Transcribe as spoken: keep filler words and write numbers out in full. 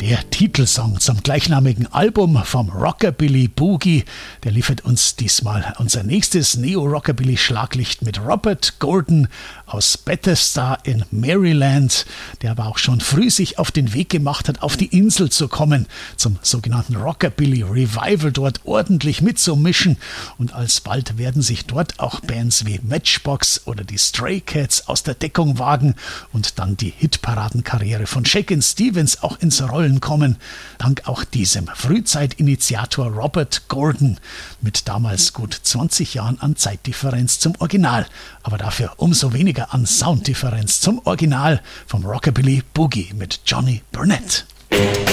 Der Titelsong zum gleichnamigen Album vom Rockabilly Boogie, der liefert uns diesmal unser nächstes Neo-Rockabilly-Schlaglicht mit Robert Gordon aus Bethesda in Maryland, der aber auch schon früh sich auf den Weg gemacht hat, auf die Insel zu kommen, zum sogenannten Rockabilly Revival dort ordentlich mitzumischen, und alsbald werden sich dort auch Bands wie Matchbox oder die Stray Cats aus der Deckung wagen und dann die Hitparadenkarriere von Shakin' Stevens auch ins Rollen kommen, dank auch diesem Frühzeitinitiator Robert Gordon mit damals gut zwanzig Jahren an Zeitdifferenz zum Original, aber dafür umso weniger an Sounddifferenz zum Original vom Rockabilly Boogie mit Johnny Burnett.